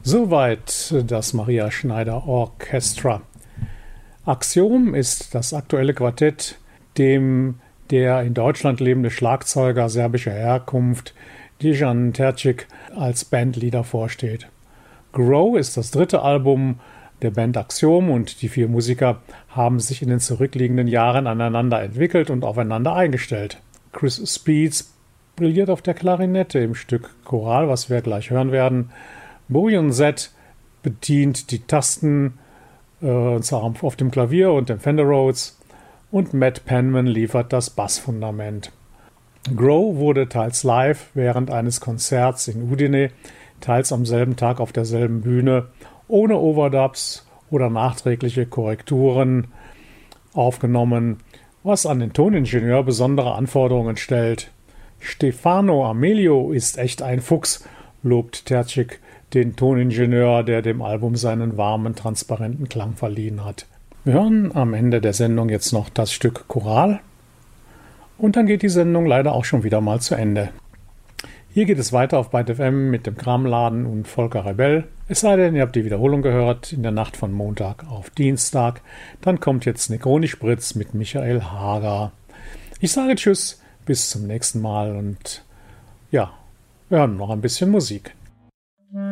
Soweit das Maria Schneider Orchestra. Axiom ist das aktuelle Quartett, dem der in Deutschland lebende Schlagzeuger serbischer Herkunft Dejan Terzic als Bandleader vorsteht. Grow ist das dritte Album der Band Axiom und die vier Musiker haben sich in den zurückliegenden Jahren aneinander entwickelt und aufeinander eingestellt. Chris Speeds brilliert auf der Klarinette im Stück Choral, was wir gleich hören werden. Bojan Z bedient die Tasten auf dem Klavier und dem Fender Rhodes und Matt Penman liefert das Bassfundament. Grow wurde teils live während eines Konzerts in Udine, teils am selben Tag auf derselben Bühne, ohne Overdubs oder nachträgliche Korrekturen aufgenommen, was an den Toningenieur besondere Anforderungen stellt. Stefano Amelio ist echt ein Fuchs, lobt Terzic den Toningenieur, der dem Album seinen warmen, transparenten Klang verliehen hat. Wir hören am Ende der Sendung jetzt noch das Stück Choral und dann geht die Sendung leider auch schon wieder mal zu Ende. Hier geht es weiter auf Byte FM mit dem Kramladen und Volker Rebell. Es sei denn, ihr habt die Wiederholung gehört in der Nacht von Montag auf Dienstag. Dann kommt jetzt Negroni Spritz mit Michael Hager. Ich sage Tschüss, bis zum nächsten Mal und ja, wir hören noch ein bisschen Musik.